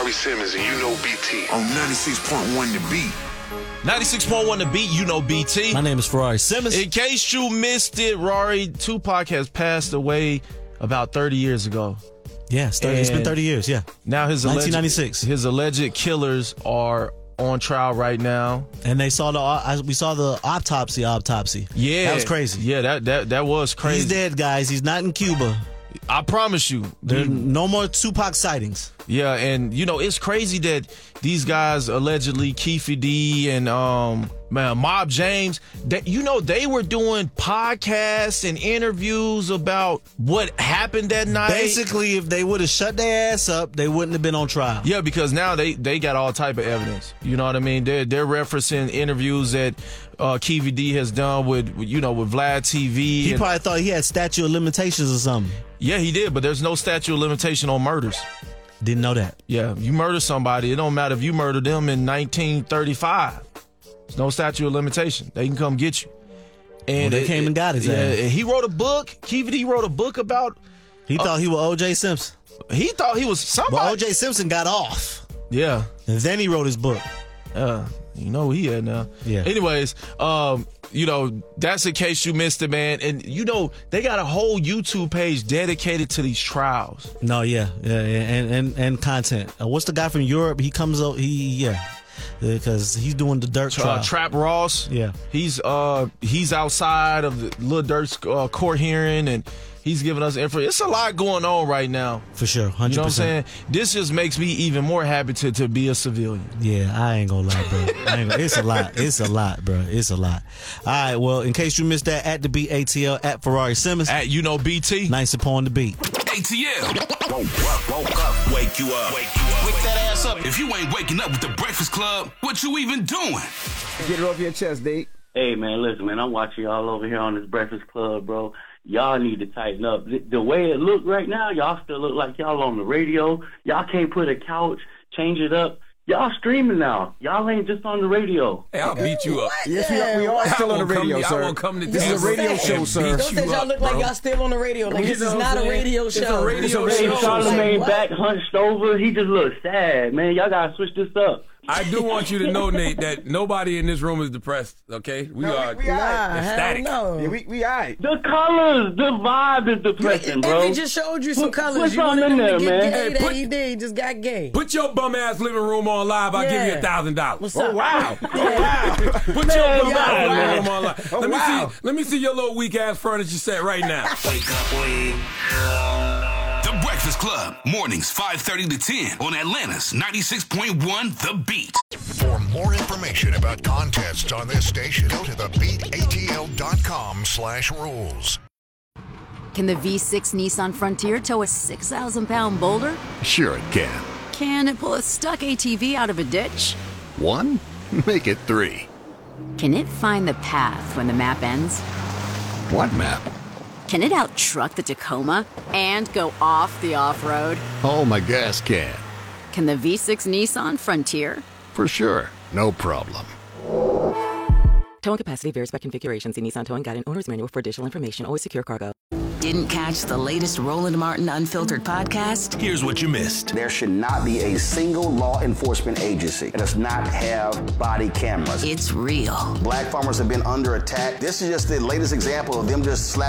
Ferrari Simmons, and you know BT. On 96.1 The Beat. 96.1 The Beat, you know BT. My name is Ferrari Simmons. In case you missed it, Rory, Tupac has passed away about 30 years ago. Yeah, it's been 30 years, yeah. Now 1996. His alleged killers are on trial right now. And we saw the autopsy. Yeah. That was crazy. Yeah, that was crazy. He's dead, guys. He's not in Cuba. I promise you. There's no more Tupac sightings. Yeah, and it's crazy that these guys allegedly, Keefe D and Mob James, that they were doing podcasts and interviews about what happened that night. Basically, if they would have shut their ass up, they wouldn't have been on trial. Yeah, because now they got all type of evidence. You know what I mean? They're referencing interviews that Keefe D has done with Vlad TV. He probably thought he had statute of limitations or something. Yeah, he did, but there's no statute of limitation on murders. Didn't know that. Yeah, you murder somebody, it don't matter if you murdered them in 1935. There's no statute of limitation. They can come get you. And they came and got his ass. Yeah, he wrote a book. Keefe D wrote a book about. He thought he was O.J. Simpson. He thought he was somebody. But O.J. Simpson got off. Yeah. And then he wrote his book. You know who he had now. Yeah. Anyways, that's in case you missed it, man. And they got a whole YouTube page dedicated to these trials. No, yeah, and content. What's the guy from Europe? He comes out. Because he's doing the Dirk trial. Trap Ross. Yeah. He's outside of the Lil Durk's court hearing, and he's giving us info. It's a lot going on right now. For sure, 100%. You know what I'm saying? This just makes me even more happy to be a civilian. Yeah, I ain't gonna lie, bro. It's a lot. It's a lot, bro. It's a lot. All right, well, in case you missed that, at the Beat ATL, at Ferrari Simmons. At BT. Nice upon the beat. ATL. Woke up. Wake you up. Wake that ass up. If you ain't waking up with the Breakfast Club, what you even doing? Get it off your chest, D. Hey, man, listen, man, I'm watching y'all over here on this Breakfast Club, bro. Y'all need to tighten up. The way it look right now, y'all still look like y'all on the radio. Y'all can't put a couch, change it up. Y'all streaming now. Y'all ain't just on the radio. Hey, I'll beat you up. Yes, we are still on the radio, sir. I will come to this is a radio show, sir. Don't say y'all look like y'all still on the radio. Like, this is not a radio show. It's a radio show. Charlamagne back hunched over. He just looks sad, man. Y'all got to switch this up. I do want you to know, Nate, that nobody in this room is depressed, okay? We are ecstatic. Yeah, we all right. The colors, the vibe is depressing, bro. He just showed you some colors. Put something in there, man. He did. Just got gay. Put your bum-ass living room on live. I'll give you $1,000. What's up? Oh, wow. Put your bum-ass living room on live. Let me see your little weak-ass furniture set right now. Wake up, The Breakfast Club, mornings 5:30 to 10 on Atlanta's 96.1 The Beat. For more information about contests on this station, go to thebeatatl.com/rules. Can the V6 Nissan Frontier tow a 6,000-pound boulder? Sure it can. Can it pull a stuck ATV out of a ditch? 1? Make it 3. Can it find the path when the map ends? What map? Can it out-truck the Tacoma and go off the off-road? Oh, my gas can. Can the V6 Nissan Frontier? For sure. No problem. Towing capacity varies by configuration. See Nissan Towing Guide and Owner's Manual for additional information. Always secure cargo. Didn't catch the latest Roland Martin Unfiltered podcast? Here's what you missed. There should not be a single law enforcement agency that does not have body cameras. It's real. Black farmers have been under attack. This is just the latest example of them just slapping